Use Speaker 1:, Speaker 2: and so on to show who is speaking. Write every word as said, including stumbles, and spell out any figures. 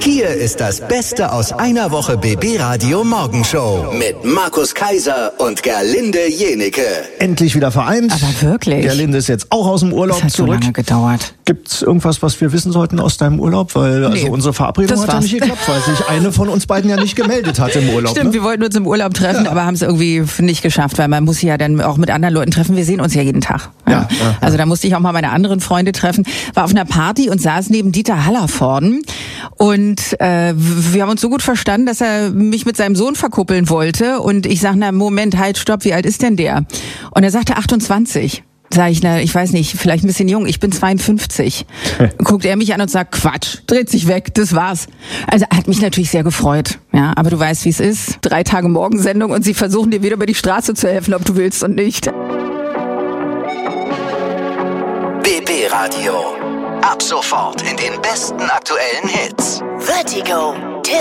Speaker 1: Hier ist das Beste aus einer Woche B B Radio Morgenshow mit Markus Kaiser und Gerlinde Jenecke.
Speaker 2: Endlich wieder vereint.
Speaker 3: Aber wirklich?
Speaker 2: Gerlinde ist jetzt auch aus dem Urlaub
Speaker 3: das hat
Speaker 2: zurück.
Speaker 3: So lange gedauert.
Speaker 2: Gibt's irgendwas, was wir wissen sollten aus deinem Urlaub? Weil also
Speaker 3: Nee,
Speaker 2: unsere Verabredung hat ja nicht geklappt, weil sich eine von uns beiden ja nicht gemeldet hat im Urlaub.
Speaker 3: Stimmt,
Speaker 2: ne?
Speaker 3: wir wollten uns im Urlaub treffen,
Speaker 2: Ja.
Speaker 3: aber haben es irgendwie nicht geschafft, weil man muss sich ja dann auch mit anderen Leuten treffen. Wir sehen uns ja jeden Tag. Ja.
Speaker 2: Ja, ja, ja.
Speaker 3: Also da musste ich auch mal meine anderen Freunde treffen. War auf einer Party und saß neben Dieter Hallervorden. Und äh, wir haben uns so gut verstanden, dass er mich mit seinem Sohn verkuppeln wollte. Und ich sag, na Moment, halt, stopp, wie alt ist denn der? Und er sagte achtundzwanzig. Sag ich, na, ich weiß nicht, vielleicht ein bisschen jung, ich bin zweiundfünfzig. Guckt er mich an und sagt, Quatsch, dreht sich weg, das war's. Also hat mich natürlich sehr gefreut. Ja, aber du weißt, wie es ist. Drei Tage Morgensendung und sie versuchen dir wieder über die Straße zu helfen, ob du willst und nicht.
Speaker 1: B B Radio. Ab sofort in den besten aktuellen Hits.
Speaker 4: Vertigo.